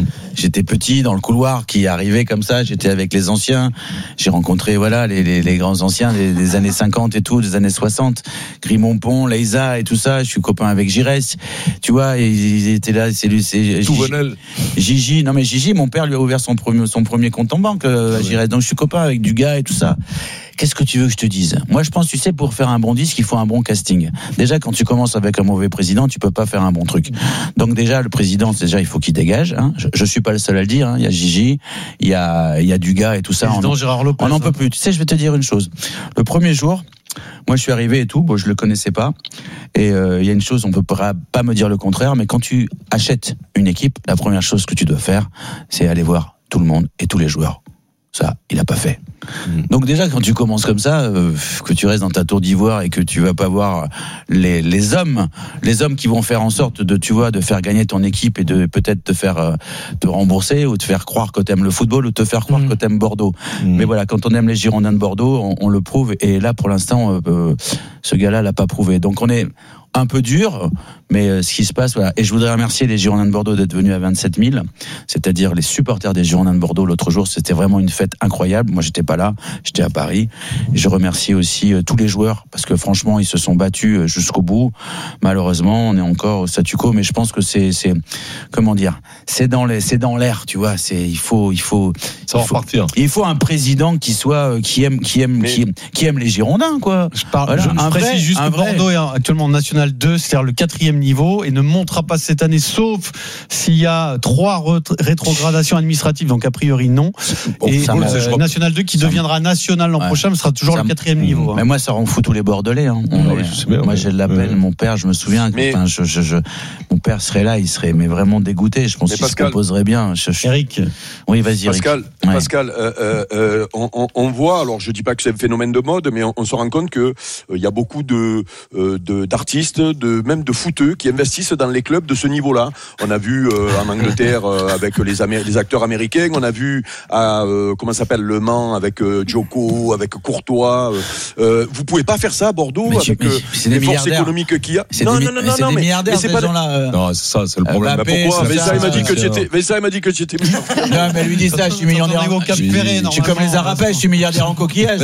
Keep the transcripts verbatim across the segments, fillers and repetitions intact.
J'étais petit dans le couloir qui arrivait comme ça. J'étais avec les anciens. J'ai rencontré voilà les, les, les grands anciens des, des années cinquante et tout, des années soixante. Grimont-Pont, Leïsa et tout ça. Je suis copain avec Giresse. Tu vois, ils étaient là. C'est lui, c'est Tout Gigi. Gigi. Non mais Gigi, mon père lui a ouvert son premier son premier compte en banque euh, à Giresse. Donc je suis copain avec Dugas et tout ça. Qu'est-ce que tu veux que je te dise ? Moi, je pense, tu sais, pour faire un bon disque, il faut un bon casting. Déjà, quand tu commences avec un mauvais président, tu peux pas faire un bon truc. Donc déjà, le président, déjà, il faut qu'il dégage. Hein. Je, je suis pas le seul à le dire. Hein. Il y a Gigi, il y a, il y a Dugas et tout ça. On, Gérard Lopez, on n'en peut plus. Tu sais, je vais te dire une chose. Le premier jour, moi, je suis arrivé et tout. Bon, je le connaissais pas. Et euh, il y a une chose, on peut pas, pas me dire le contraire, mais quand tu achètes une équipe, la première chose que tu dois faire, c'est aller voir tout le monde et tous les joueurs. Ça, il a pas fait. Mmh. Donc déjà, quand tu commences comme ça, euh, que tu restes dans ta tour d'ivoire et que tu vas pas voir les, les hommes, les hommes qui vont faire en sorte de, tu vois, de faire gagner ton équipe et de peut-être te faire euh, te rembourser ou te faire croire que t'aimes le football ou te faire croire mmh. que t'aimes Bordeaux. Mmh. Mais voilà, quand on aime les Girondins de Bordeaux, on, on le prouve. Et là, pour l'instant, euh, ce gars-là l'a pas prouvé. Donc on est un peu dur, mais euh, ce qui se passe, voilà. Et je voudrais remercier les Girondins de Bordeaux d'être venus à vingt-sept mille, c'est-à-dire les supporters des Girondins de Bordeaux l'autre jour. C'était vraiment une fête incroyable. Moi, j'étais pas là, j'étais à Paris. Et je remercie aussi euh, tous les joueurs parce que franchement, ils se sont battus euh, jusqu'au bout. Malheureusement, on est encore au statu quo, mais je pense que c'est, c'est, comment dire, c'est dans les, c'est dans l'air, tu vois. C'est, il faut, il faut, ça va il faut, repartir. Il faut un président qui soit, qui aime, qui aime, mais... qui, qui aime les Girondins, quoi. Je parle, voilà, je, je précise vrai, juste que vrai... Bordeaux est actuellement en national deux, c'est-à-dire le quatrième niveau, et ne montera pas cette année, sauf s'il y a trois ret- rétrogradations administratives, donc a priori non. Bon, et euh, me... national deux qui ça deviendra national l'an ouais. prochain, mais sera toujours ça le quatrième me... niveau. Mais hein. moi, ça rend fou tous les Bordelais. Hein. On ouais, est... bien, moi, ouais. j'ai de la peine. Ouais. Mon père, je me souviens, que, mais... enfin, je, je, je, mon père serait là, il serait mais vraiment dégoûté. Je pense mais qu'il Pascal... se composerait bien. Je, je... Eric. Oui, vas-y, Pascal, Eric. Ouais. Pascal, euh, euh, on, on, on voit. Alors, je dis pas que c'est un phénomène de mode, mais on, on se rend compte que il euh, y a beaucoup de, euh, de d'artistes, de même de footeux qui investissent dans les clubs de ce niveau-là. On a vu euh, en Angleterre euh, avec les, Amé- les acteurs américains, on a vu à euh, comment ça s'appelle Le Mans avec euh, Djoko, avec Courtois. Euh, vous pouvez pas faire ça à Bordeaux mais avec euh, les forces économiques qu'il y a. C'est non, des, non, non, non, non, mais, mais c'est pas des gens-là. Euh... Non, c'est ça, c'est le problème. Euh, mais pourquoi Vessa m'a dit que tu étais. Vessa m'a dit que tu étais. Non, mais lui dit ça. Je suis millionnaire. Je suis comme les Arapais. Je suis milliardaire en coquillage.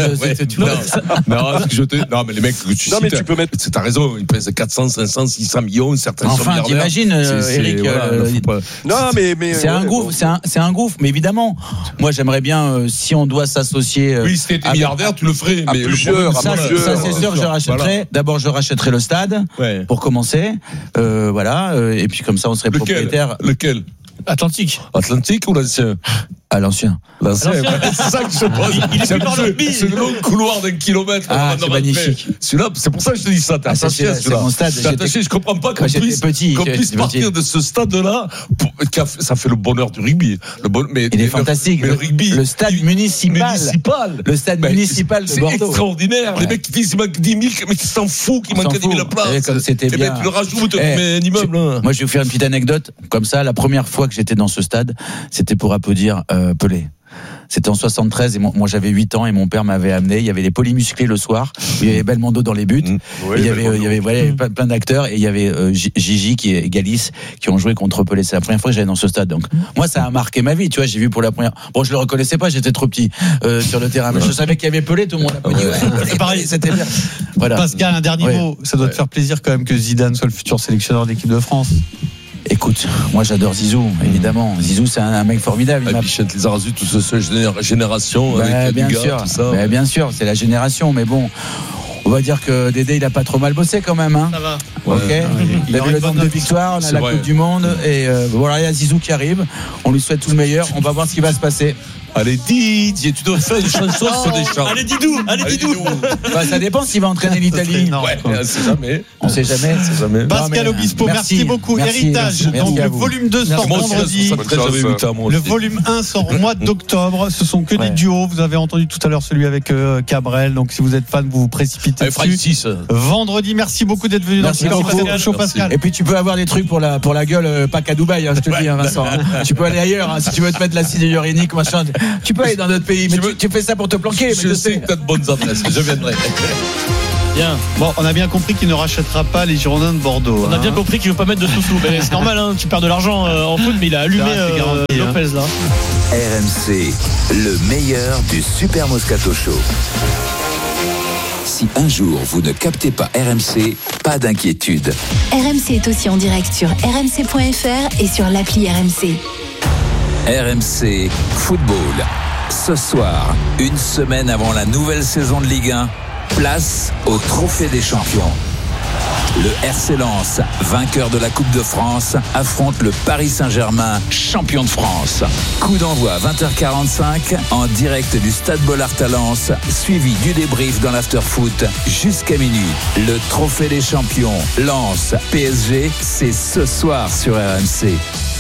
Non, je te. Non, mais les mecs que tu cites. C'est ta raison. Ils pèsent quatre cents, cinq cents, six cents millions. Certains enfin, t'imagines, euh, Eric. Voilà, euh, pas... Non, mais, mais c'est ouais, un gouffre, ouais. c'est un, c'est un gouffre. Mais évidemment, moi, j'aimerais bien, euh, si on doit s'associer. Euh, oui, si t'étais milliardaire, tu le ferais. À mais plusieurs, ça, plusieurs, ça, c'est sûr que je rachèterais. Voilà. D'abord, je rachèterais le stade ouais. pour commencer. Euh, voilà. Euh, et puis comme ça, on serait Lequel propriétaire. Lequel Atlantique. Atlantique ou l'ancien? À l'ancien. L'ancien. C'est ça que je pose. Il est c'est, le, c'est le long couloir d'un kilomètre. Ah, c'est magnifique. Celui-là, c'est pour ça que je te dis ça. T'es ah, attaché à celui-là. C'est mon stade. T'es attaché. Je comprends pas qu'on puisse, petit, qu'on puisse partir petit. de ce stade-là. Pour, ça fait le bonheur du rugby. Le bon, mais, il est fantastique. Mais le, le rugby. Le stade municipal. municipal. Le stade ben, municipal de Bordeaux. C'est extraordinaire. Ouais. Les mecs qui disent qu'il manque dix mille, mais qui s'en foutent, qui manquent dix mille places. Comme c'était bien. Tu le rajoutes, tu mets un immeuble. Moi, je vais vous faire une petite anecdote. Comme ça, la première fois que j'étais dans ce stade, c'était pour applaudir Pelé. C'était en soixante-treize et moi, moi j'avais huit ans et mon père m'avait amené. Il y avait les polymusclés le soir. Il y avait Belmondo dans les buts. Mmh. Ouais, il y avait, euh, il y avait, voilà, il y avait plein, plein d'acteurs et il y avait euh, Gigi qui est Galis qui ont joué contre Pelé. C'est la première fois que j'allais dans ce stade. Donc moi ça a marqué ma vie. Tu vois, j'ai vu pour la première. Bon, je le reconnaissais pas, j'étais trop petit euh, sur le terrain. Mais je savais qu'il y avait Pelé, tout le monde a dit. Ouais, c'est pareil, c'était bien. Voilà. Pascal, un dernier ouais. mot. Ça doit ouais. te faire plaisir quand même que Zidane soit le futur sélectionneur de l'équipe de France. Écoute, moi j'adore Zizou, évidemment. Zizou, c'est un, un mec formidable. Et puis les Arazu, toute cette génération, bah, avec bien Dugas, sûr, tout ça. Bah, bien sûr, c'est la génération, mais bon. On va dire que Dédé, il a pas trop mal bossé quand même. Hein. Ça va. Ok. Ouais, il a eu le nombre de victoires, on a c'est la vrai. Coupe du Monde. Et euh, voilà, il y a Zizou qui arrive. On lui souhaite tout le meilleur. On va voir ce qui va se passer. Allez Didier, tu dois faire une chanson oh, sur des chants. Allez Didou, allez, allez Didou. Bah, ça dépend s'il va entraîner l'Italie. Ouais, on sait jamais. On sait jamais. On sait jamais. Pascal non, Obispo, merci, merci beaucoup. Merci, Héritage. Merci, donc merci le volume deux sort vendredi. Le volume un sort au mois d'octobre. Ce sont que ouais. des duos. Vous avez entendu tout à l'heure celui avec euh, Cabrel. Donc si vous êtes fan, vous vous précipitez allez, dessus. Vendredi, merci beaucoup d'être venu dans ce show, Pascal. Et puis tu peux avoir des trucs pour la pour la gueule, euh, pas qu'à Dubaï, hein, je te le dis, hein, Vincent. Tu peux aller ailleurs hein, si tu veux te mettre l'acide hyaluronique, machin. Tu peux aller dans d'autres pays, mais tu, tu fais ça pour te planquer. Je, mais je sais que t'as de bonnes adresses, je viendrai. Bien. Bon, on a bien compris qu'il ne rachètera pas les Girondins de Bordeaux. On hein. a bien compris qu'il ne veut pas mettre de sous-sous. Mais c'est normal, hein, tu perds de l'argent euh, en foot, mais il a allumé euh, garanti, Lopez là. R M C, le meilleur du Super Moscato Show. Si un jour vous ne captez pas R M C, pas d'inquiétude. R M C est aussi en direct sur r m c point f r et sur l'appli R M C. R M C Football. Ce soir, une semaine avant la nouvelle saison de Ligue un, place au Trophée des Champions. Le R C Lens, vainqueur de la Coupe de France, affronte le Paris Saint-Germain, champion de France. Coup d'envoi à vingt heures quarante-cinq, en direct du Stade Bollaert à Lens, suivi du débrief dans l'after-foot jusqu'à minuit. Le Trophée des Champions, Lens, P S G, c'est ce soir sur R M C.